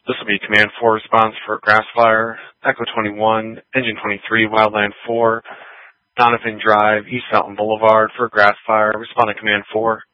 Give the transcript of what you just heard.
This will be Command 4 response for Grass Fire, Echo 21, Engine 23, Wildland 4, Donovan Drive, East Fountain Boulevard for Grass Fire. Respond to Command 4.